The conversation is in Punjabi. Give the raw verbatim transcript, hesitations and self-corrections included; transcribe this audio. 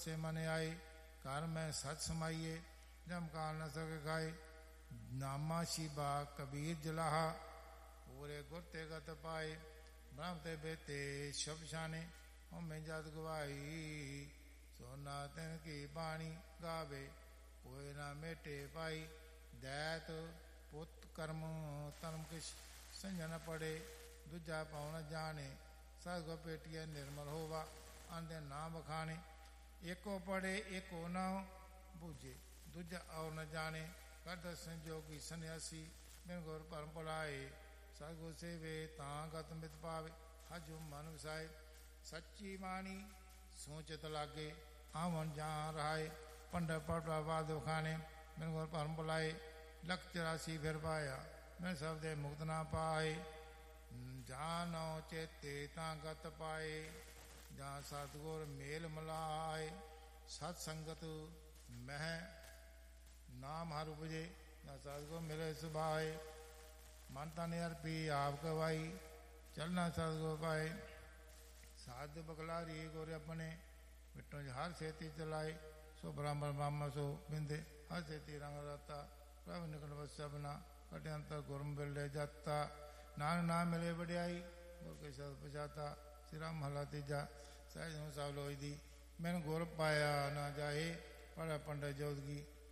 ਪਾਸੇ ਮਨ ਆਏ, ਘਰ ਮੈਂ ਸਚ ਸਮਾਈਏ, ਜਮ ਕਾਲ ਨ ਸਕ ਖਾਏ। ਨਾਮਾ ਸ਼ੀਬਾ ਕਬੀਰ ਜਲਾਹਾ, ਪੂਰੇ ਗੁਰ ਤੇ ਗਤ ਪਾਏ। ਬ੍ਰਹਮ ਤੇ ਬੇਤੇ ਸ਼ਬ ਸ਼ਾਨੇ, ਹਉਮੈ ਜਤ ਗਵਾਈ। ਸੋਨਾ ਤਿਨ ਕੀ ਬਾਣੀ ਗਾਵੇ, ਕੋਇ ਨਾ ਮੇਟੇ ਪਾਈ। ਦੈਤ ਪੁੱਤ ਕਰਮ ਧਰਮ ਕਿਛ ਸੰਜਨ ਪੜੇ, ਦੂਜਾ ਪਾਉ ਨ ਜਾਣੇ। ਸਤਿਗੁਰ ਭੇਟੀਐ ਨਿਰਮਲ ਹੋਵਾ, ਆਂਦੇ ਨਾਮ ਬਖਾਣੇ। ਏਕੋ ਪੜੇ ਏਕੋ ਨਾਉ ਬੂਝੇ, ਦੂਜਾ ਔਰ ਨ ਜਾਣੇ। ਕਰ ਦਰਸ਼ਨ ਜੋਗੀ ਸੰਨਿਆਸੀ, ਬਿਨ ਗੁਰ ਭਰਮ ਭੁਲਾਏ। ਸਤਿਗੁਰ ਸੇਵੇ ਤਾਂ ਗਤ ਮਿਤ ਪਾਵੇ, ਹਜੁ ਮਨ ਵਸਾਏ। ਸੱਚੀ ਬਾਣੀ ਸੋਚਿਤ ਲਾਗੇ, ਆਵਣ ਜਾਂ ਰਹਾਏ। ਪੰਡਤ ਪਟਵਾ ਬਾਦ ਵਖਾਣੇ, ਬਿਨ ਗੁਰ ਭਰਮ ਭੁਲਾਏ। ਲੱਖ ਚੁਰਾਸੀ ਫਿਰ ਪਾਇਆ, ਬਿਨ ਸਭ ਦੇ ਮੁਕਤ ਨਾ ਪਾਏ। ਜਾਨੋ ਚੇਤੇ ਤਾਂ ਗਤ ਪਾਏ, ਜਾਂ ਸਤਿਗੁਰ ਮੇਲ ਮਿਲਾਏ। ਸਤ ਸੰਗਤ ਮਹਿ ਨਾਮ ਹਰ ਉਪਜੇ, ਜਾਂ ਸਤਿਗੁਰ ਮਿਲੇ ਸੁਭਾਏ। ਮਨ ਤਨ ਅਰਪੀ ਆਪ ਗਵਾਈ, ਚਲਣਾ ਸਤਿਗੁਰ ਪਾਏ। ਸਾਧ ਬਖਲਾਰੀ ਗੁਰ ਆਪਣੇ, ਮਿੱਟੋ ਹਰ ਛੇਤੀ ਚਲਾਏ। ਸੋ ਬ੍ਰਾਹਮਣ ਬਾਮਾ ਸੋ ਬਿੰਦੇ, ਹਰ ਛੇਤੀ ਰੰਗ ਰਤਾ। ਪ੍ਰਭ ਨਿਕਟ ਵਸਿਆ ਬਿਨਾ, ਕਟਿ ਅੰਤਰ ਗੁਰ ਮਿਲੇ ਜਾਤਾ। ਨਾਨਕ ਨਾਮ ਮਿਲੇ ਵਡਿਆਈ, ਗੁਰ ਕੇ ਸ਼ਬਦ ਪਛਾਤਾ। ਸਿਰਾ ਮਹਲਾ ਤੀਜਾ। ਸਹਿਜ ਨੂੰ ਸਭ ਲੋਈ ਦੀ, ਮੈਨੂੰ ਗੁਰ ਪਾਇਆ ਨਾ ਜਾਏ। ਪੜ੍ਹ ਪੰਡਤ ਜੋਦਗੀ